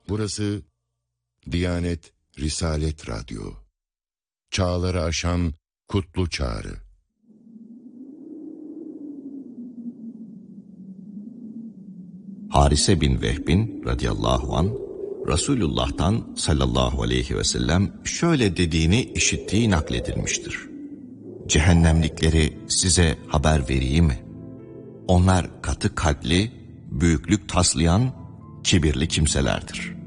Burası Diyanet Risalet Radyo. Çağları aşan kutlu çağrı. Harise bin Vehbin radıyallahu an Resulullah'tan sallallahu aleyhi ve sellem şöyle dediğini işittiği nakledilmiştir. Cehennemlikleri size haber vereyim mi? Onlar katı kalpli, büyüklük taslayan, kibirli kimselerdir.